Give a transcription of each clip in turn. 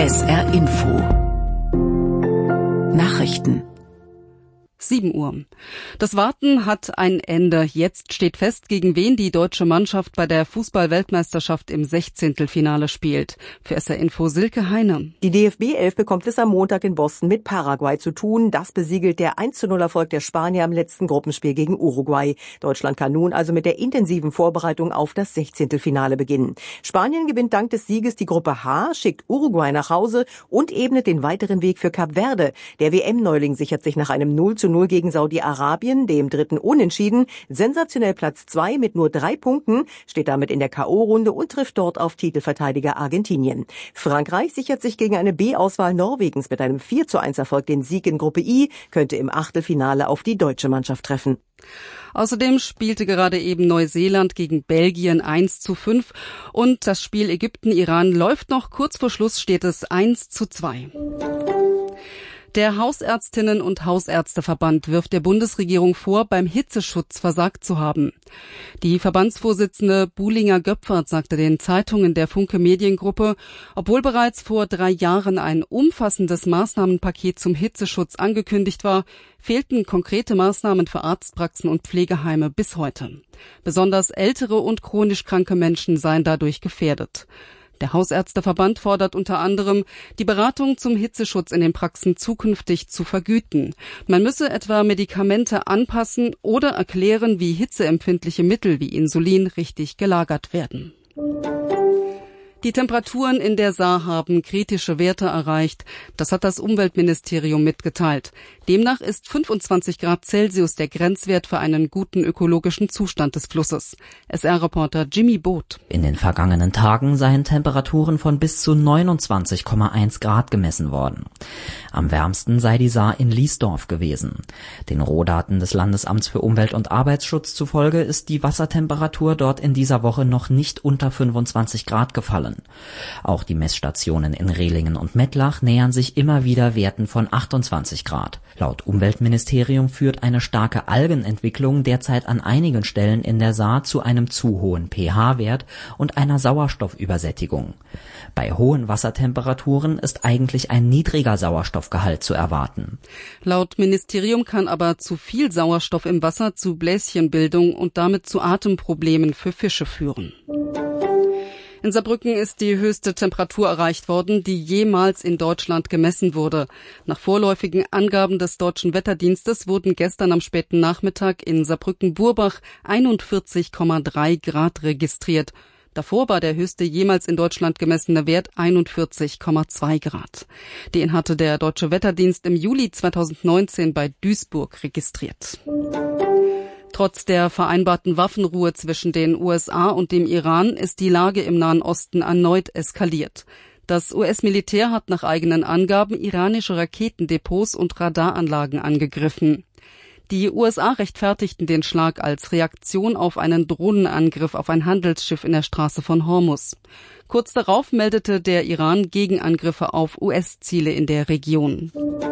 SR Info Nachrichten 7 Uhr. Das Warten hat ein Ende. Jetzt steht fest, gegen wen die deutsche Mannschaft bei der Fußball-Weltmeisterschaft im 16. spielt. Für SR Info Silke Heine. Die DFB 11 bekommt es am Montag in Boston mit Paraguay zu tun. Das besiegelt der 1:0-Erfolg der Spanier im letzten Gruppenspiel gegen Uruguay. Deutschland kann nun also mit der intensiven Vorbereitung auf das 16. beginnen. Spanien gewinnt dank des Sieges die Gruppe H, schickt Uruguay nach Hause und ebnet den weiteren Weg für Kap Verde. Der WM-Neuling sichert sich nach einem 0:0 gegen Saudi-Arabien, dem dritten Unentschieden, sensationell Platz 2 mit nur 3 Punkten, steht damit in der K.O.-Runde und trifft dort auf Titelverteidiger Argentinien. Frankreich sichert sich gegen eine B-Auswahl Norwegens mit einem 4:1-Erfolg den Sieg in Gruppe I, könnte im Achtelfinale auf die deutsche Mannschaft treffen. Außerdem spielte gerade eben Neuseeland gegen Belgien 1:5 und das Spiel Ägypten-Iran läuft noch. Kurz vor Schluss steht es 1:2. Der Hausärztinnen- und Hausärzteverband wirft der Bundesregierung vor, beim Hitzeschutz versagt zu haben. Die Verbandsvorsitzende Buhlinger-Göpfert sagte den Zeitungen der Funke Mediengruppe, obwohl bereits vor 3 Jahren ein umfassendes Maßnahmenpaket zum Hitzeschutz angekündigt war, fehlten konkrete Maßnahmen für Arztpraxen und Pflegeheime bis heute. Besonders ältere und chronisch kranke Menschen seien dadurch gefährdet. Der Hausärzteverband fordert unter anderem, die Beratung zum Hitzeschutz in den Praxen zukünftig zu vergüten. Man müsse etwa Medikamente anpassen oder erklären, wie hitzeempfindliche Mittel wie Insulin richtig gelagert werden. Die Temperaturen in der Saar haben kritische Werte erreicht. Das hat das Umweltministerium mitgeteilt. Demnach ist 25 Grad Celsius der Grenzwert für einen guten ökologischen Zustand des Flusses. SR-Reporter Jimmy Boot. In den vergangenen Tagen seien Temperaturen von bis zu 29,1 Grad gemessen worden. Am wärmsten sei die Saar in Liesdorf gewesen. Den Rohdaten des Landesamts für Umwelt- und Arbeitsschutz zufolge ist die Wassertemperatur dort in dieser Woche noch nicht unter 25 Grad gefallen. Auch die Messstationen in Rehlingen und Mettlach nähern sich immer wieder Werten von 28 Grad. Laut Umweltministerium führt eine starke Algenentwicklung derzeit an einigen Stellen in der Saar zu einem zu hohen pH-Wert und einer Sauerstoffübersättigung. Bei hohen Wassertemperaturen ist eigentlich ein niedriger Sauerstoffgehalt zu erwarten. Laut Ministerium kann aber zu viel Sauerstoff im Wasser zu Bläschenbildung und damit zu Atemproblemen für Fische führen. In Saarbrücken ist die höchste Temperatur erreicht worden, die jemals in Deutschland gemessen wurde. Nach vorläufigen Angaben des Deutschen Wetterdienstes wurden gestern am späten Nachmittag in Saarbrücken-Burbach 41,3 Grad registriert. Davor war der höchste jemals in Deutschland gemessene Wert 41,2 Grad. Den hatte der Deutsche Wetterdienst im Juli 2019 bei Duisburg registriert. Trotz der vereinbarten Waffenruhe zwischen den USA und dem Iran ist die Lage im Nahen Osten erneut eskaliert. Das US-Militär hat nach eigenen Angaben iranische Raketendepots und Radaranlagen angegriffen. Die USA rechtfertigten den Schlag als Reaktion auf einen Drohnenangriff auf ein Handelsschiff in der Straße von Hormuz. Kurz darauf meldete der Iran Gegenangriffe auf US-Ziele in der Region.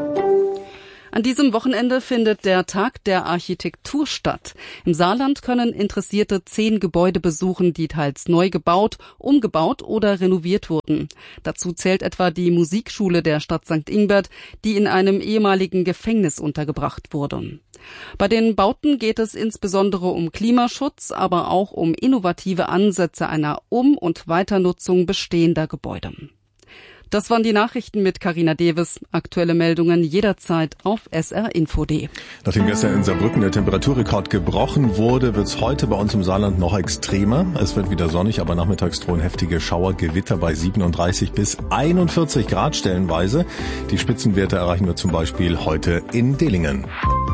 An diesem Wochenende findet der Tag der Architektur statt. Im Saarland können Interessierte 10 Gebäude besuchen, die teils neu gebaut, umgebaut oder renoviert wurden. Dazu zählt etwa die Musikschule der Stadt St. Ingbert, die in einem ehemaligen Gefängnis untergebracht wurde. Bei den Bauten geht es insbesondere um Klimaschutz, aber auch um innovative Ansätze einer Um- und Weiternutzung bestehender Gebäude. Das waren die Nachrichten mit Carina Deves. Aktuelle Meldungen jederzeit auf srinfo.de. Nachdem gestern in Saarbrücken der Temperaturrekord gebrochen wurde, wird es heute bei uns im Saarland noch extremer. Es wird wieder sonnig, aber nachmittags drohen heftige Schauergewitter bei 37 bis 41 Grad stellenweise. Die Spitzenwerte erreichen wir zum Beispiel heute in Dillingen.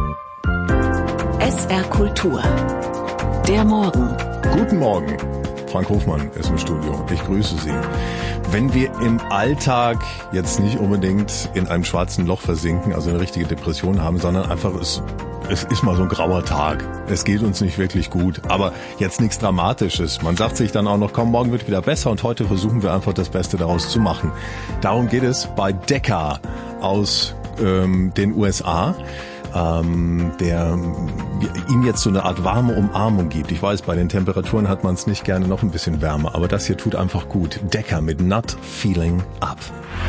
SR Kultur. Der Morgen. Guten Morgen. Frank Hofmann ist im Studio. Ich grüße Sie. Wenn wir im Alltag jetzt nicht unbedingt in einem schwarzen Loch versinken, also eine richtige Depression haben, sondern einfach es ist mal so ein grauer Tag. Es geht uns nicht wirklich gut, aber jetzt nichts Dramatisches. Man sagt sich dann auch noch, komm, morgen wird wieder besser und heute versuchen wir einfach das Beste daraus zu machen. Darum geht es bei Decca aus den USA. Der ihm jetzt so eine Art warme Umarmung gibt. Ich weiß, bei den Temperaturen hat man es nicht gerne noch ein bisschen wärmer, aber das hier tut einfach gut. Decca mit Not Feeling Up.